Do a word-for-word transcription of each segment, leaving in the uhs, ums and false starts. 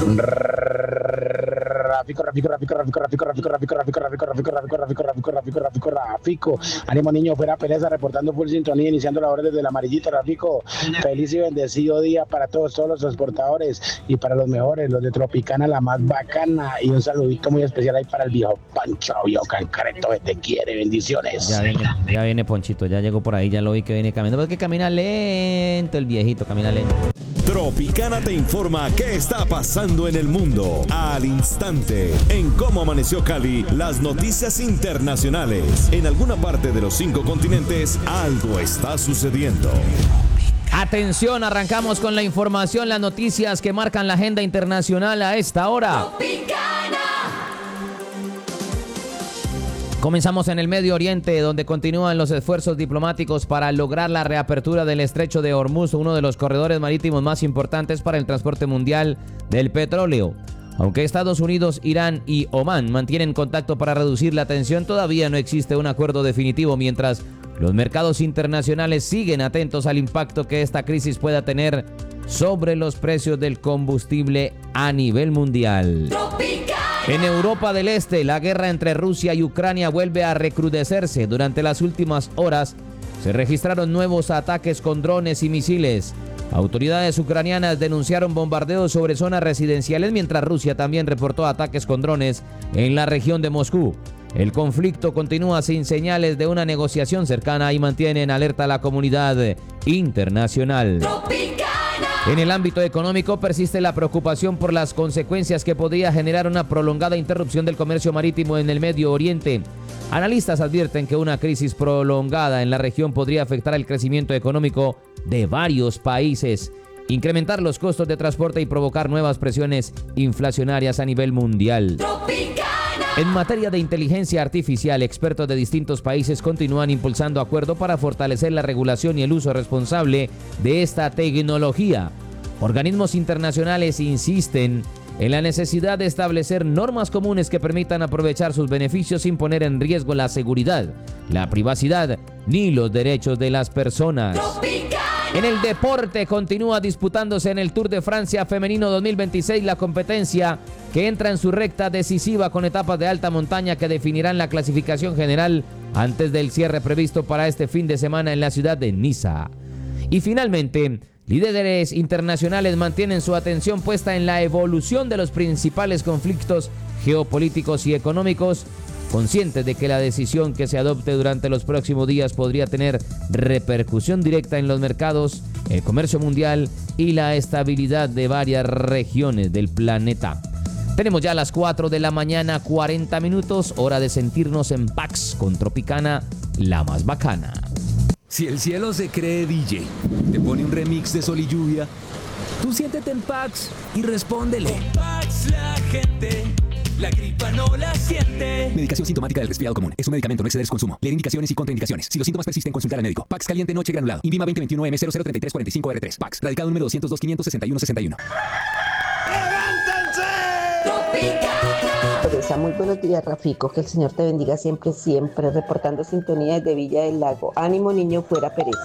Rafico, Rafico, Rafico, Rafico, Rafico, Rafico, Rafico, Rafico, Rafico, Rafico, Rafico, Rafico, Rafico, Rafico, Rafico, Rafico. Ánimo niño, fuera pereza, reportando full sintonía, iniciando labores desde el amarillito, Rafico. Feliz y bendecido día para todos, todos los transportadores y para los mejores, los de Tropicana, la más bacana. Y un saludito muy especial ahí para el viejo Pancho, viejo Cancreto, que te quiere, bendiciones. Ya viene, ya viene Ponchito, ya llegó por ahí, ya lo vi que viene caminando, porque camina lento el viejito, camina lento. Tropicana te informa qué está pasando en el mundo al instante. En Cómo Amaneció Cali, las noticias internacionales. En alguna parte de los cinco continentes, algo está sucediendo. Atención, arrancamos con la información, las noticias que marcan la agenda internacional a esta hora. Comenzamos en el Medio Oriente, donde continúan los esfuerzos diplomáticos para lograr la reapertura del estrecho de Hormuz, uno de los corredores marítimos más importantes para el transporte mundial del petróleo. Aunque Estados Unidos, Irán y Omán mantienen contacto para reducir la tensión, todavía no existe un acuerdo definitivo, mientras los mercados internacionales siguen atentos al impacto que esta crisis pueda tener sobre los precios del combustible a nivel mundial. En Europa del Este, la guerra entre Rusia y Ucrania vuelve a recrudecerse. Durante las últimas horas se registraron nuevos ataques con drones y misiles. Autoridades ucranianas denunciaron bombardeos sobre zonas residenciales, mientras Rusia también reportó ataques con drones en la región de Moscú. El conflicto continúa sin señales de una negociación cercana y mantiene en alerta a la comunidad internacional. En el ámbito económico persiste la preocupación por las consecuencias que podría generar una prolongada interrupción del comercio marítimo en el Medio Oriente. Analistas advierten que una crisis prolongada en la región podría afectar el crecimiento económico de varios países, incrementar los costos de transporte y provocar nuevas presiones inflacionarias a nivel mundial. En materia de inteligencia artificial, expertos de distintos países continúan impulsando acuerdos para fortalecer la regulación y el uso responsable de esta tecnología. Organismos internacionales insisten en la necesidad de establecer normas comunes que permitan aprovechar sus beneficios sin poner en riesgo la seguridad, la privacidad ni los derechos de las personas. En el deporte continúa disputándose en el Tour de Francia Femenino dos mil veintiséis la competencia que entra en su recta decisiva con etapas de alta montaña que definirán la clasificación general antes del cierre previsto para este fin de semana en la ciudad de Niza. Y finalmente, líderes internacionales mantienen su atención puesta en la evolución de los principales conflictos geopolíticos y económicos, conscientes de que la decisión que se adopte durante los próximos días podría tener repercusión directa en los mercados, el comercio mundial y la estabilidad de varias regiones del planeta. Tenemos ya las cuatro de la mañana, cuarenta minutos, hora de sentirnos en Pax con Tropicana, la más bacana. Si el cielo se cree D J, te pone un remix de Sol y Lluvia, tú siéntete en Pax y respóndele. Con Pax la gente, la gripa no la siente. Medicación sintomática del resfriado común. Es un medicamento, no exceder su consumo. Leer indicaciones y contraindicaciones. Si los síntomas persisten, consultar al médico. Pax caliente noche granulado. Invima veinte veintiuno M cero cero treinta y tres cuarenta y cinco R tres. Pax. Radicado número doscientos dos quinientos sesenta y uno sesenta y uno. Teresa, muy buenos días, Rafico, que el Señor te bendiga siempre, siempre, reportando sintonía desde Villa del Lago. Ánimo, niño, fuera pereza.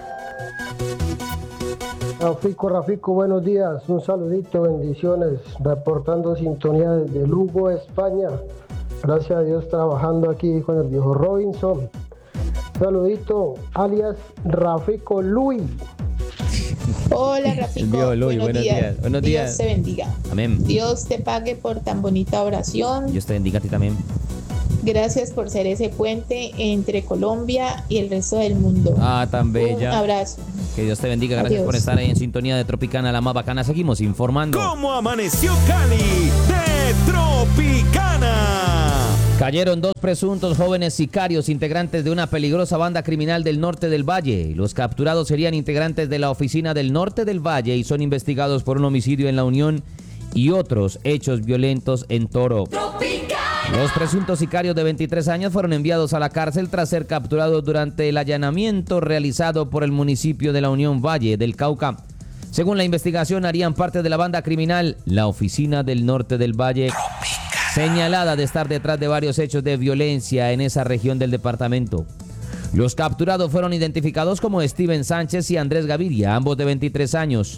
Rafico, Rafico, buenos días, un saludito, bendiciones, reportando sintonía desde Lugo, España. Gracias a Dios trabajando aquí con el viejo Robinson. Saludito, alias Rafico Luis. Hola, Rafico. Luis, buenos, buenos días. días. Buenos días. Dios te bendiga. Amén. Dios te pague por tan bonita oración. Dios te bendiga a ti también. Gracias por ser ese puente entre Colombia y el resto del mundo. Ah, tan bella. Un abrazo. Que Dios te bendiga. Gracias Adiós. Por estar ahí en sintonía de Tropicana, la más bacana. Seguimos informando. ¿Cómo amaneció Cali de Tropicana? Cayeron dos presuntos jóvenes sicarios integrantes de una peligrosa banda criminal del norte del Valle. Los capturados serían integrantes de la oficina del norte del Valle y son investigados por un homicidio en La Unión y otros hechos violentos en Toro. Los presuntos sicarios de veintitrés años fueron enviados a la cárcel tras ser capturados durante el allanamiento realizado por el municipio de La Unión Valle del Cauca. Según la investigación, harían parte de la banda criminal La Oficina del Norte del Valle, señalada de estar detrás de varios hechos de violencia en esa región del departamento. Los capturados fueron identificados como Steven Sánchez y Andrés Gaviria, ambos de veintitrés años.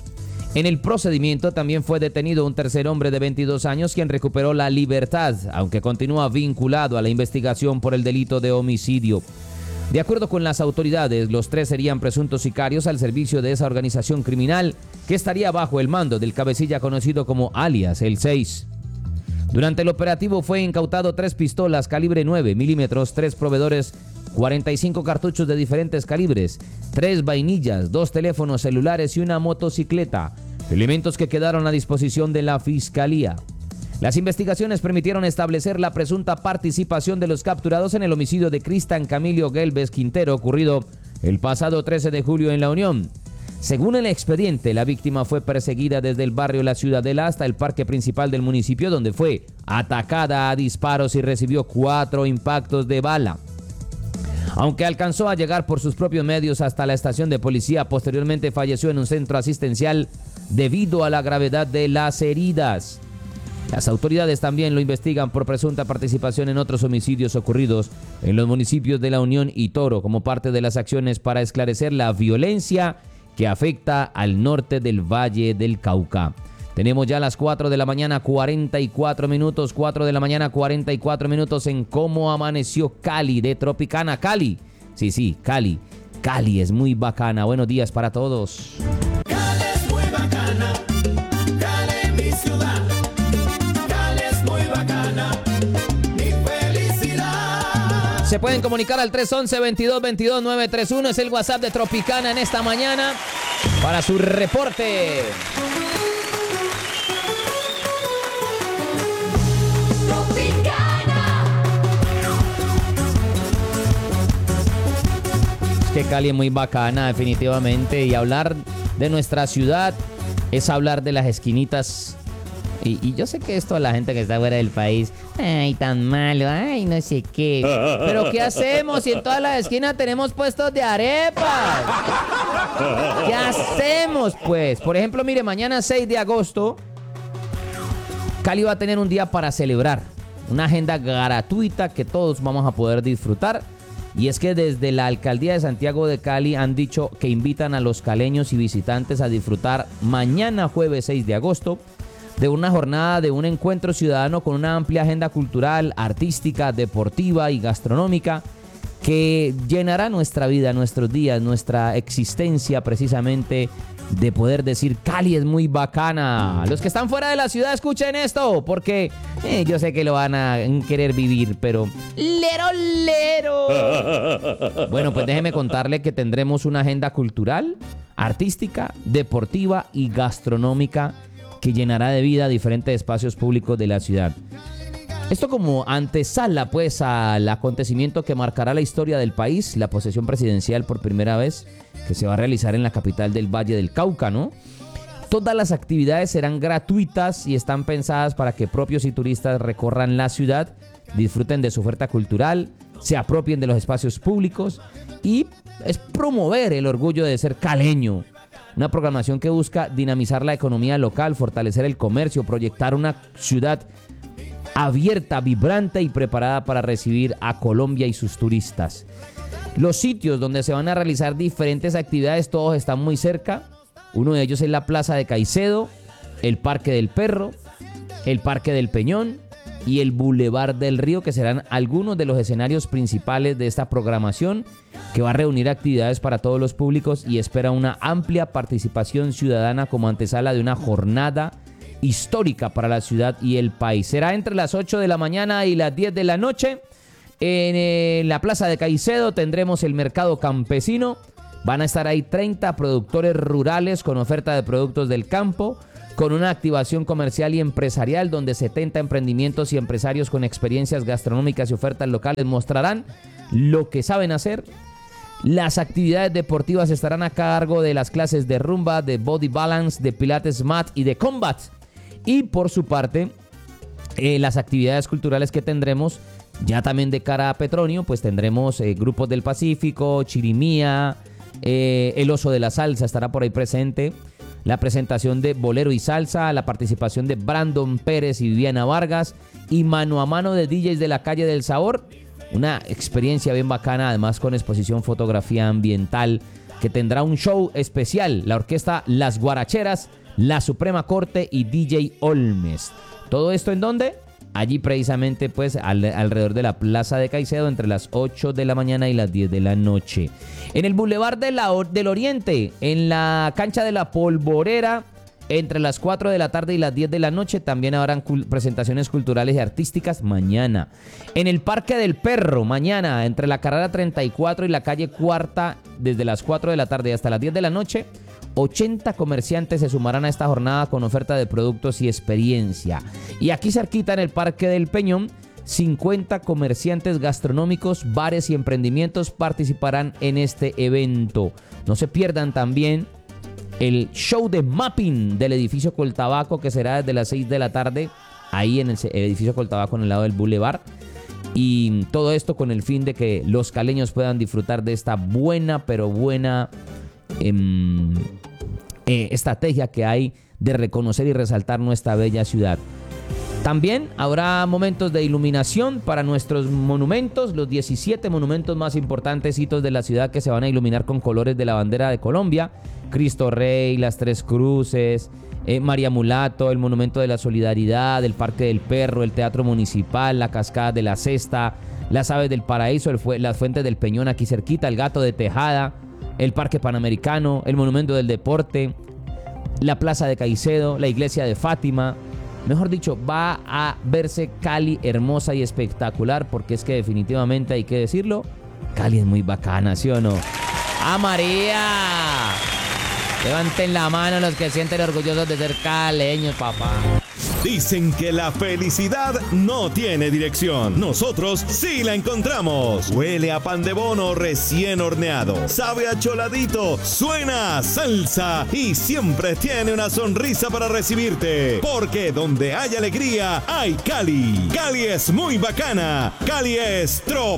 En el procedimiento también fue detenido un tercer hombre de veintidós años quien recuperó la libertad, aunque continúa vinculado a la investigación por el delito de homicidio. De acuerdo con las autoridades, los tres serían presuntos sicarios al servicio de esa organización criminal que estaría bajo el mando del cabecilla conocido como alias el seis. Durante el operativo fue incautado tres pistolas calibre nueve milímetros, tres proveedores, cuarenta y cinco cartuchos de diferentes calibres, tres vainillas, dos teléfonos celulares y una motocicleta, elementos que quedaron a disposición de la Fiscalía. Las investigaciones permitieron establecer la presunta participación de los capturados en el homicidio de Cristian Camilo Gelbes Quintero ocurrido el pasado trece de julio en La Unión. Según el expediente, la víctima fue perseguida desde el barrio La Ciudadela hasta el parque principal del municipio, donde fue atacada a disparos y recibió cuatro impactos de bala. Aunque alcanzó a llegar por sus propios medios hasta la estación de policía, posteriormente falleció en un centro asistencial debido a la gravedad de las heridas. Las autoridades también lo investigan por presunta participación en otros homicidios ocurridos en los municipios de La Unión y Toro como parte de las acciones para esclarecer la violencia que afecta al norte del Valle del Cauca. Tenemos ya las cuatro de la mañana, cuarenta y cuatro minutos, cuatro de la mañana, cuarenta y cuatro minutos en Cómo Amaneció Cali de Tropicana. Cali, sí, sí, Cali. Cali es muy bacana. Buenos días para todos. Cali es muy bacana, Cali mi ciudad. Cali es muy bacana, mi felicidad. Se pueden comunicar al tres once, veintidós veintidós, nueve tres uno. Es el WhatsApp de Tropicana en esta mañana para su reporte. Que Cali es muy bacana, definitivamente, y hablar de nuestra ciudad es hablar de las esquinitas. Y, y yo sé que esto a la gente que está fuera del país, ay, tan malo, ay, no sé qué. Pero ¿qué hacemos si en todas las esquinas tenemos puestos de arepas? ¿Qué hacemos, pues? Por ejemplo, mire, mañana seis de agosto, Cali va a tener un día para celebrar. Una agenda gratuita que todos vamos a poder disfrutar. Y es que desde la Alcaldía de Santiago de Cali han dicho que invitan a los caleños y visitantes a disfrutar mañana jueves seis de agosto de una jornada de un encuentro ciudadano con una amplia agenda cultural, artística, deportiva y gastronómica que llenará nuestra vida, nuestros días, nuestra existencia precisamente de poder decir Cali es muy bacana. Los que están fuera de la ciudad escuchen esto porque eh, yo sé que lo van a querer vivir, pero lero lero. Bueno, pues déjeme contarle que tendremos una agenda cultural, artística, deportiva y gastronómica que llenará de vida diferentes espacios públicos de la ciudad. Esto como antesala pues al acontecimiento que marcará la historia del país, la posesión presidencial por primera vez que se va a realizar en la capital del Valle del Cauca, ¿no? Todas las actividades serán gratuitas y están pensadas para que propios y turistas recorran la ciudad, disfruten de su oferta cultural, se apropien de los espacios públicos y es promover el orgullo de ser caleño. Una programación que busca dinamizar la economía local, fortalecer el comercio, proyectar una ciudad abierta, vibrante y preparada para recibir a Colombia y sus turistas. Los sitios donde se van a realizar diferentes actividades, todos están muy cerca. Uno de ellos es la Plaza de Caicedo, el Parque del Perro, el Parque del Peñón y el Boulevard del Río, que serán algunos de los escenarios principales de esta programación que va a reunir actividades para todos los públicos y espera una amplia participación ciudadana como antesala de una jornada histórica para la ciudad y el país. Será entre las ocho de la mañana y las diez de la noche. En eh, la Plaza de Caicedo tendremos el mercado campesino. Van a estar ahí treinta productores rurales con oferta de productos del campo, con una activación comercial y empresarial donde setenta emprendimientos y empresarios con experiencias gastronómicas y ofertas locales mostrarán lo que saben hacer. Las actividades deportivas estarán a cargo de las clases de rumba, de body balance, de pilates mat y de combat. Y por su parte, eh, las actividades culturales que tendremos, ya también de cara a Petronio, pues tendremos eh, grupos del Pacífico, Chirimía, eh, el Oso de la Salsa estará por ahí presente, la presentación de Bolero y Salsa, la participación de Brandon Pérez y Viviana Vargas y mano a mano de D Js de la Calle del Sabor. Una experiencia bien bacana, además con exposición fotografía ambiental, que tendrá un show especial. La orquesta Las Guaracheras la Suprema Corte y D J Olmes. ¿Todo esto en dónde? Allí precisamente pues al, alrededor de la Plaza de Caicedo entre las ocho de la mañana y las diez de la noche. En el Boulevard de la, del Oriente, en la cancha de la Polvorera, entre las cuatro de la tarde y las diez de la noche, también habrán cul- presentaciones culturales y artísticas mañana. En el Parque del Perro, mañana, entre la carrera treinta y cuatro y la calle Cuarta, desde las cuatro de la tarde hasta las diez de la noche, ochenta comerciantes se sumarán a esta jornada con oferta de productos y experiencia. Y aquí cerquita en el Parque del Peñón, cincuenta comerciantes gastronómicos, bares y emprendimientos participarán en este evento. No se pierdan también el show de mapping del edificio Coltabaco, que será desde las seis de la tarde, ahí en el edificio Coltabaco en el lado del Boulevard. Y todo esto con el fin de que los caleños puedan disfrutar de esta buena, pero buena eh, eh, estrategia que hay de reconocer y resaltar nuestra bella ciudad. También habrá momentos de iluminación para nuestros monumentos, los diecisiete monumentos más importantes hitos de la ciudad que se van a iluminar con colores de la bandera de Colombia: Cristo Rey, las Tres Cruces, eh, María Mulato, el Monumento de la Solidaridad, el Parque del Perro, el Teatro Municipal, la Cascada de la Cesta, las Aves del Paraíso, el fu- las Fuentes del Peñón aquí cerquita, el Gato de Tejada, el Parque Panamericano, el Monumento del Deporte, la Plaza de Caicedo, la Iglesia de Fátima. Mejor dicho, va a verse Cali hermosa y espectacular, porque es que definitivamente hay que decirlo, Cali es muy bacana, ¿sí o no? ¡Ah, María! Levanten la mano los que sienten orgullosos de ser caleños, papá. Dicen que la felicidad no tiene dirección. Nosotros sí la encontramos. Huele a pan de bono recién horneado. Sabe a choladito. Suena a salsa. Y siempre tiene una sonrisa para recibirte. Porque donde hay alegría, hay Cali. Cali es muy bacana. Cali es trop.